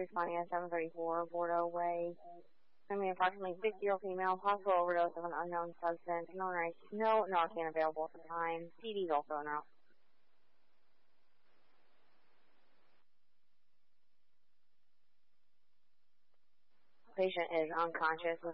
responding at 734 Bordeaux Way. Approximately 50-year-old female, possible overdose of an unknown substance. No Narcan available at the time. CD's also not. Patient is unconscious with